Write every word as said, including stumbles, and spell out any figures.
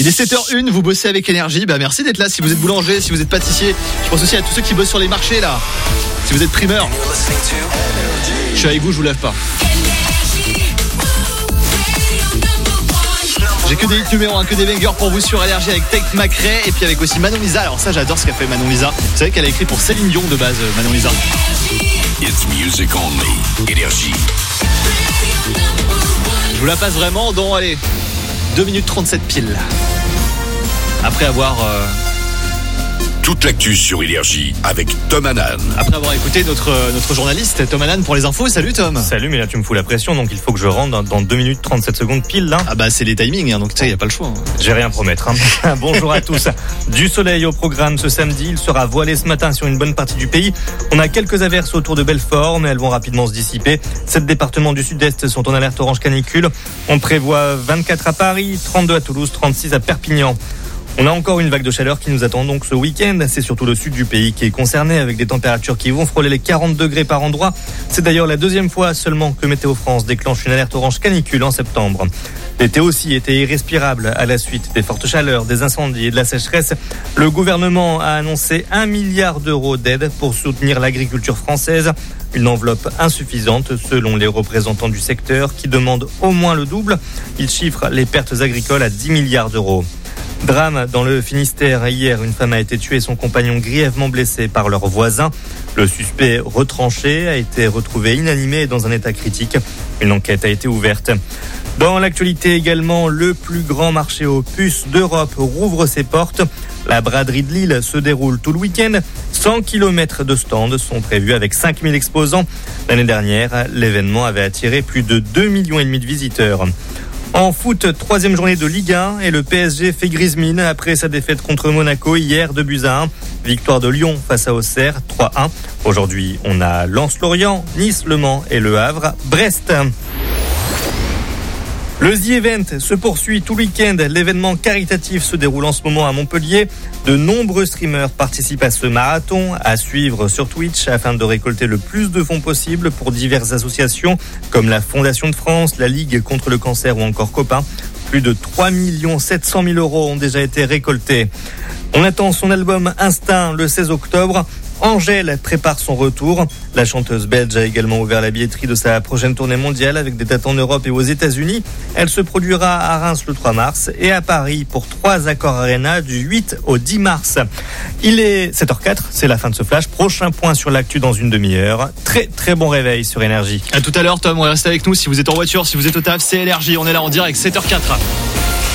Il est sept heures une, vous bossez avec énergie. Bah merci d'être là. Si vous êtes boulanger, si vous êtes pâtissier, je pense aussi à tous ceux qui bossent sur les marchés là. Si vous êtes primeur, je suis avec vous, je vous lève pas. J'ai que des hits numéro un, que des bangers pour vous sur Énergie avec Tate McRae et puis avec aussi Manon Lisa. Alors ça, j'adore ce qu'a fait Manon Lisa. Vous savez qu'elle a écrit pour Céline Dion de base, Manon Lisa. It's music only. Énergie. Je vous la passe vraiment dans, allez, deux minutes trente-sept pile. Après avoir... Euh... Toute l'actu sur Énergie avec Tom Hanan. Après avoir écouté notre, notre journaliste Tom Hanan pour les infos. Salut Tom. Salut, mais là tu me fous la pression, donc il faut que je rentre dans, dans deux minutes trente-sept secondes pile là. Ah bah c'est les timings, hein, donc tu sais, il n'y a pas le choix. Hein. J'ai rien à promettre. Hein. Bonjour à tous. Du soleil au programme ce samedi, il sera voilé ce matin sur une bonne partie du pays. On a quelques averses autour de Belfort, mais elles vont rapidement se dissiper. Sept départements du sud-est sont en alerte orange canicule. On prévoit vingt-quatre à Paris, trente-deux à Toulouse, trente-six à Perpignan. On a encore une vague de chaleur qui nous attend donc ce week-end. C'est surtout le sud du pays qui est concerné avec des températures qui vont frôler les quarante degrés par endroit. C'est d'ailleurs la deuxième fois seulement que Météo France déclenche une alerte orange canicule en septembre. L'été aussi était irrespirable à la suite des fortes chaleurs, des incendies et de la sécheresse. Le gouvernement a annoncé un milliard d'euros d'aide pour soutenir l'agriculture française. Une enveloppe insuffisante selon les représentants du secteur qui demandent au moins le double. Ils chiffrent les pertes agricoles à dix milliards d'euros. Drame dans le Finistère. Hier, une femme a été tuée et son compagnon grièvement blessé par leurs voisins. Le suspect retranché a été retrouvé inanimé dans un état critique. Une enquête a été ouverte. Dans l'actualité également, le plus grand marché aux puces d'Europe rouvre ses portes. La braderie de Lille se déroule tout le week-end. cent kilomètres de stands sont prévus avec cinq mille exposants. L'année dernière, l'événement avait attiré plus de deux virgule cinq millions de visiteurs. En foot, troisième journée de Ligue un et le P S G fait grise mine après sa défaite contre Monaco hier, deux buts à un. Victoire de Lyon face à Auxerre, trois un. Aujourd'hui, on a Lens-Lorient, Nice, Le Mans et Le Havre, Brest. Le The Event se poursuit tout le week-end. L'événement caritatif se déroule en ce moment à Montpellier. De nombreux streamers participent à ce marathon, à suivre sur Twitch afin de récolter le plus de fonds possible pour diverses associations comme la Fondation de France, la Ligue contre le cancer ou encore Copain. Plus de trois millions sept cent mille euros ont déjà été récoltés. On attend son album Instinct le seize octobre. Angèle prépare son retour. La chanteuse belge a également ouvert la billetterie de sa prochaine tournée mondiale avec des dates en Europe et aux États-Unis. Elle se produira à Reims le trois mars et à Paris pour trois Accor Arena du huit au dix mars. Il est sept heures quatre, c'est la fin de ce flash. Prochain point sur l'actu dans une demi-heure. Très très bon réveil sur Énergie. À tout à l'heure Tom, on reste avec nous si vous êtes en voiture, si vous êtes au taf, c'est Énergie. On est là en direct, sept heures quatre.